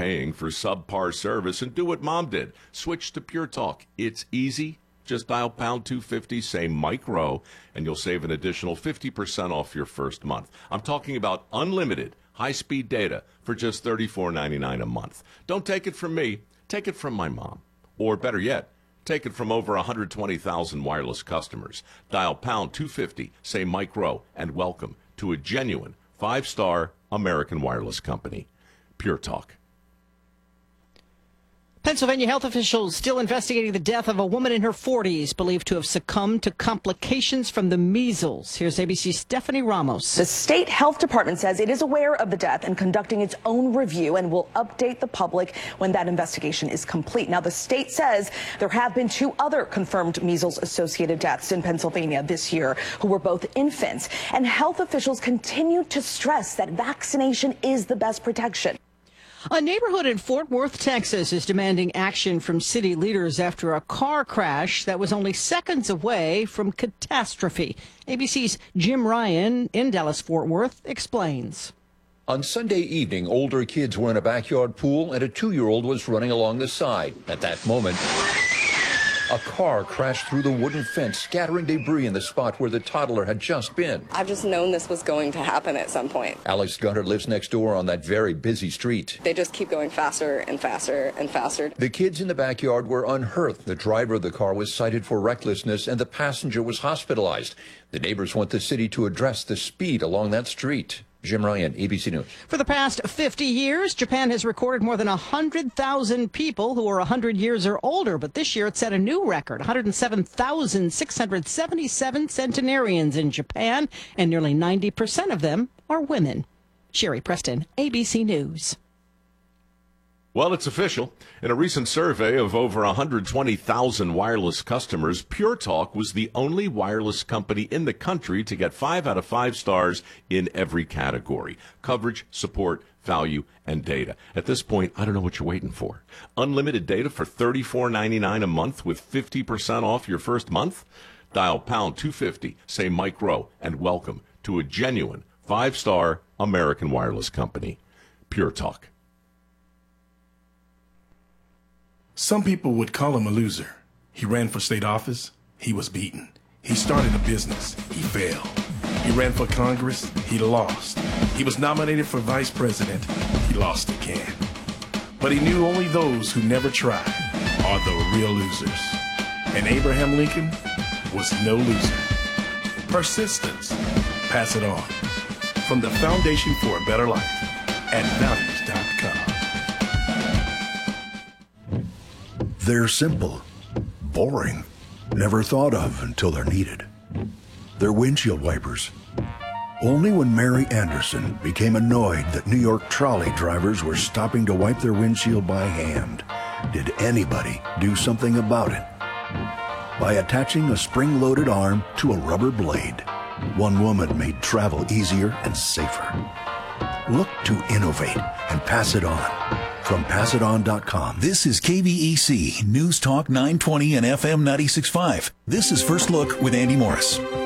paying for subpar service and do what Mom did. Switch to Pure Talk. It's easy. Just dial pound 250, say Mike Rowe, and you'll save an additional 50% off your first month. I'm talking about unlimited high-speed data for just $34.99 a month. Don't take it from me. Take it from my mom. Or better yet, take it from over 120,000 wireless customers. Dial pound 250, say Mike Rowe, and welcome to a genuine 5-star American wireless company. Pure Talk. Pennsylvania health officials still investigating the death of a woman in her 40s believed to have succumbed to complications from the measles. Here's ABC's Stephanie Ramos. The state health department says it is aware of the death and conducting its own review and will update the public when that investigation is complete. Now, the state says there have been 2 other confirmed measles-associated deaths in Pennsylvania this year who were both infants. And health officials continue to stress that vaccination is the best protection. A neighborhood in Fort Worth, Texas, is demanding action from city leaders after a car crash that was only seconds away from catastrophe. ABC's Jim Ryan in Dallas-Fort Worth explains. On Sunday evening, older kids were in a backyard pool and a 2-year-old was running along the side. At that moment, a car crashed through the wooden fence, scattering debris in the spot where the toddler had just been. I've just known this was going to happen at some point. Alex Gunter lives next door on that very busy street. They just keep going faster and faster and faster. The kids in the backyard were unhurt. The driver of the car was cited for recklessness and the passenger was hospitalized. The neighbors want the city to address the speed along that street. Jim Ryan, ABC News. For the past 50 years, Japan has recorded more than 100,000 people who are 100 years or older. But this year it set a new record, 107,677 centenarians in Japan, and nearly 90% of them are women. Sherry Preston, ABC News. Well, it's official. In a recent survey of over 120,000 wireless customers, Pure Talk was the only wireless company in the country to get 5 out of 5 stars in every category: coverage, support, value, and data. At this point, I don't know what you're waiting for. Unlimited data for $34.99 a month with 50% off your first month? Dial pound 250, say Mike Rowe, and welcome to a genuine 5-star American wireless company. Pure Talk. Some people would call him a loser. He ran for state office. He was beaten. He started a business. He failed. He ran for Congress. He lost. He was nominated for vice president. He lost again. But he knew only those who never try are the real losers. And Abraham Lincoln was no loser. Persistence. Pass it on. From the Foundation for a Better Life at values.com. They're simple, boring, never thought of until they're needed. They're windshield wipers. Only when Mary Anderson became annoyed that New York trolley drivers were stopping to wipe their windshield by hand did anybody do something about it. By attaching a spring-loaded arm to a rubber blade, one woman made travel easier and safer. Look to innovate and pass it on. From PassItOn.com. This is KVEC News Talk 920 and FM 96.5. This is First Look with Andy Morris.